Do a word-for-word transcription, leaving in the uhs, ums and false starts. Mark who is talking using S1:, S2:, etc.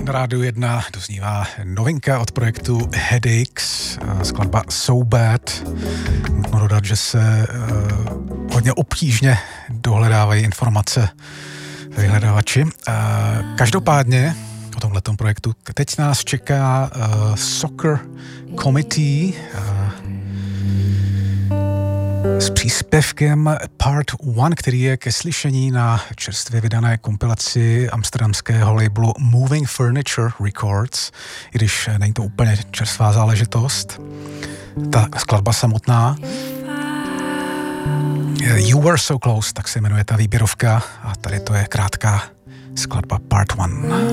S1: Na Rádiu jedna doznívá novinka od projektu Headaches, skladba So Bad. Nutno dodat, že se uh, hodně obtížně dohledávají informace ve vyhledávači. Uh, každopádně o tomhletom projektu teď nás čeká uh, Soccer Committee uh, s příspěvkem Part One, který je ke slyšení na čerstvě vydané kompilaci amsterdamského labelu Moving Furniture Records, i když není to úplně čerstvá záležitost. Ta skladba samotná You Were So Close, tak se jmenuje ta výběrovka, a tady to je krátká skladba Part One.